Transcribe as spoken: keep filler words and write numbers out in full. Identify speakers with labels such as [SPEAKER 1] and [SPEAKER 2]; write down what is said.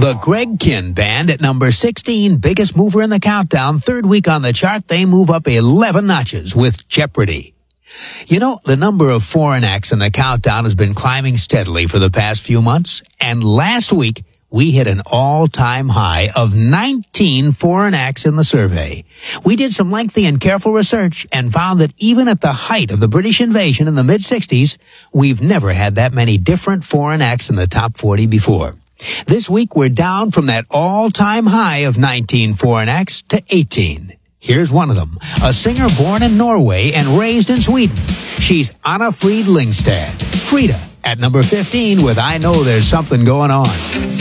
[SPEAKER 1] The Greg Kihn Band at number sixteen, biggest mover in the countdown. Third week on the chart, they move up eleven notches with Jeopardy. You know, the number of foreign acts in the countdown has been climbing steadily for the past few months, and last week we hit an all-time high of nineteen foreign acts in the survey. We did some lengthy and careful research and found that even at the height of the British invasion in the mid-sixties, we've never had that many different foreign acts in the top forty before. This week, we're down from that all-time high of nineteen foreign acts to eighteen. Here's one of them, a singer born in Norway and raised in Sweden. She's Anna Frid Lyngstad. Frida at number fifteen with I Know There's Something Going On.